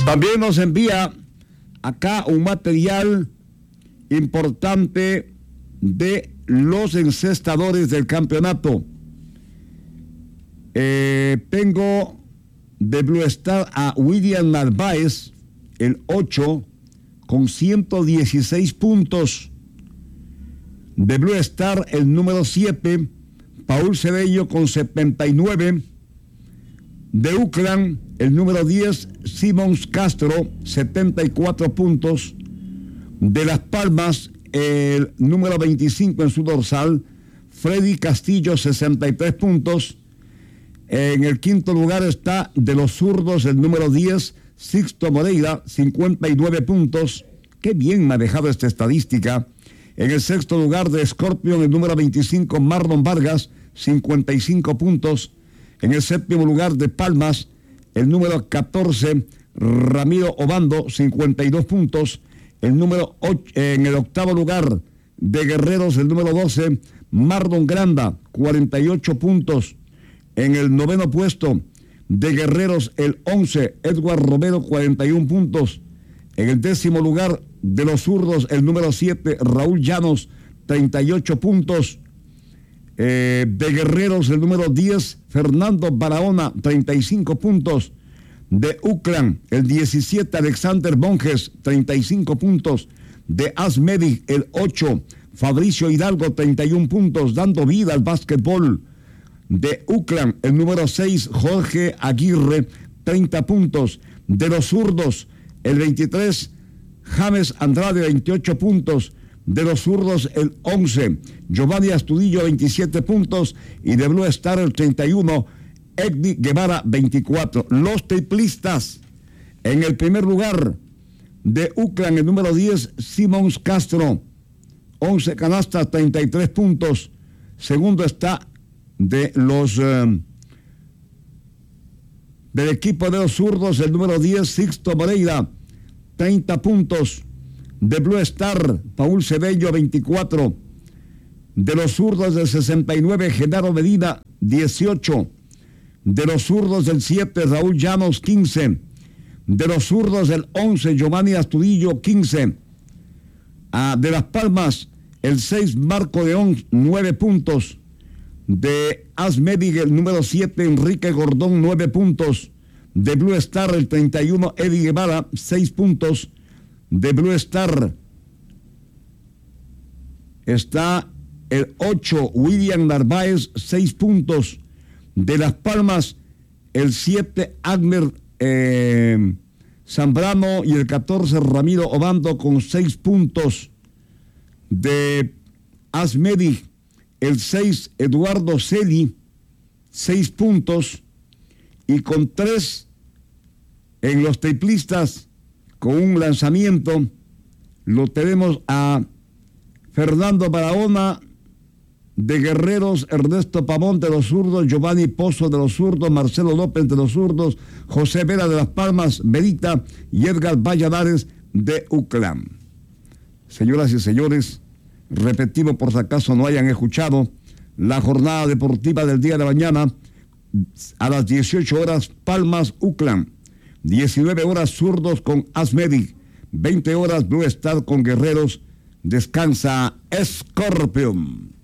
También nos envía acá un material importante de los encestadores del campeonato. Tengo de Blue Star a William Narváez, el 8, con 116 puntos. De Blue Star, el número 7, Paul Cedillo, con 79. De Uclan, el número 10, Simons Castro, 74 puntos. De Las Palmas, el número 25 en su dorsal, Freddy Castillo, 63 puntos. En el quinto lugar está de los zurdos, el número 10, Sixto Moreira, 59 puntos. Qué bien manejado esta estadística. En el sexto lugar de Scorpion, el número 25, Marlon Vargas, 55 puntos. En el séptimo lugar de Palmas, el número 14, Ramiro Obando, 52 puntos. En el octavo lugar de Guerreros, el número 12, Marlon Granda, 48 puntos. En el noveno puesto de Guerreros, el 11, Edward Romero, 41 puntos. En el décimo lugar de los zurdos, el número 7, Raúl Llanos, 38 puntos. De Guerreros, el número 10, Fernando Barahona, 35 puntos. De Uclan, el 17, Alexander Monjes, 35 puntos. De Asmedic, el 8, Fabricio Hidalgo, 31 puntos, dando vida al básquetbol. De Uclan, el número 6, Jorge Aguirre, 30 puntos. De los zurdos, el 23, James Andrade, 28 puntos. De los zurdos, el 11, Giovanni Astudillo, 27 puntos. Y de Blue Star, el 31, Eddy Guevara, 24. Los triplistas, en el primer lugar de Uclan, el número 10, Simons Castro, 11 canastas, 33 puntos. Segundo está de los del equipo de los zurdos, el número 10, Sixto Moreira, 30 puntos. De Blue Star, Paul Cedillo, 24. De los zurdos del 69, Genaro Medina, 18. De los zurdos del 7, Raúl Llanos, 15. De los zurdos del 11, Giovanni Astudillo, 15. De Las Palmas, el 6, Marco León, 9 puntos. De Asmedic, el número 7, Enrique Gordón, 9 puntos. De Blue Star, el 31, Eddy Guevara, 6 puntos. De Blue Star está el 8, William Narváez, 6 puntos. De Las Palmas, el 7, Agner Zambrano, y el 14, Ramiro Obando, con 6 puntos. De Asmedic, el 6, Eduardo Celi, 6 puntos. Y con 3 en los triplistas, con un lanzamiento, lo tenemos a Fernando Barahona de Guerreros, Ernesto Pavón de los zurdos, Giovanni Pozo de los zurdos, Marcelo López de los zurdos, José Vera de Las Palmas, Verita y Edgar Valladares de Uclan. Señoras y señores, repetimos por si acaso no hayan escuchado, la jornada deportiva del día de mañana a las 18 horas, Palmas Uclan. 19 horas zurdos con Asmedic, 20 horas Blue Star con Guerreros. Descansa Scorpion.